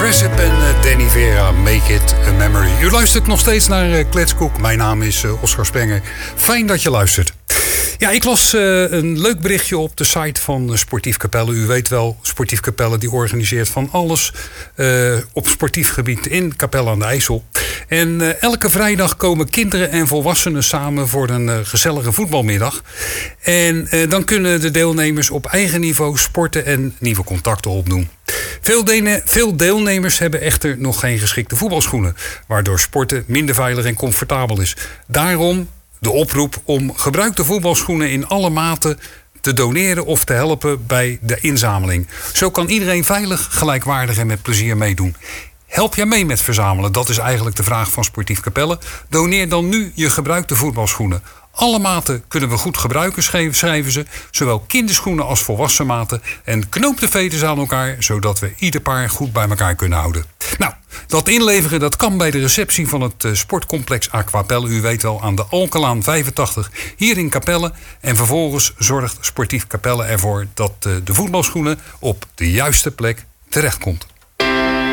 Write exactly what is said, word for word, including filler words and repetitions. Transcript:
Gossip en uh, Danny Vera, Make It a Memory. U luistert nog steeds naar uh, Kletskoek. Mijn naam is uh, Oscar Spenger. Fijn dat je luistert. Ja, ik las uh, een leuk berichtje op de site van uh, Sportief Capelle. U weet wel, Sportief Capelle die organiseert van alles uh, op sportief gebied in Capelle aan de IJssel. En uh, elke vrijdag komen kinderen en volwassenen samen voor een uh, gezellige voetbalmiddag. En uh, dan kunnen de deelnemers op eigen niveau sporten en nieuwe contacten opdoen. Veel, de- veel deelnemers hebben echter nog geen geschikte voetbalschoenen, waardoor sporten minder veilig en comfortabel is. Daarom de oproep om gebruikte voetbalschoenen in alle maten te doneren of te helpen bij de inzameling. Zo kan iedereen veilig, gelijkwaardig en met plezier meedoen. Help jij mee met verzamelen? Dat is eigenlijk de vraag van Sportief Capelle. Doneer dan nu je gebruikte voetbalschoenen. Alle maten kunnen we goed gebruiken, schrijven ze. Zowel kinderschoenen als volwassen maten. En knoop de veters aan elkaar, zodat we ieder paar goed bij elkaar kunnen houden. Nou, dat inleveren dat kan bij de receptie van het uh, sportcomplex Aquapelle. U weet wel, aan de Alkelaan vijfentachtig hier in Capelle. En vervolgens zorgt Sportief Capelle ervoor dat uh, de voetbalschoenen op de juiste plek terechtkomt.